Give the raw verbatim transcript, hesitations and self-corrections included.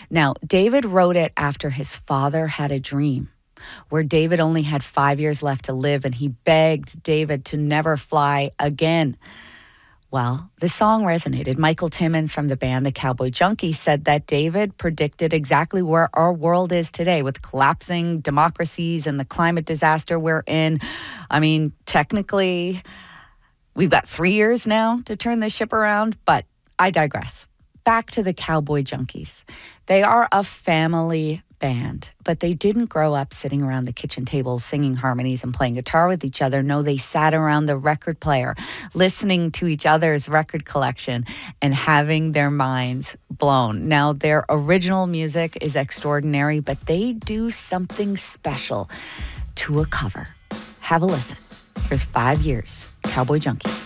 Now, David wrote it after his father had a dream where David only had five years left to live, and he begged David to never fly again. Well, the song resonated. Michael Timmons from the band The Cowboy Junkies said that David predicted exactly where our world is today with collapsing democracies and the climate disaster we're in. I mean, technically, we've got three years now to turn this ship around, but I digress. Back to the Cowboy Junkies. They are a family band, but they didn't grow up sitting around the kitchen table singing harmonies and playing guitar with each other. No, they sat around the record player, listening to each other's record collection and having their minds blown. Now, their original music is extraordinary, but they do something special to a cover. Have a listen. Here's Five Years, Cowboy Junkies.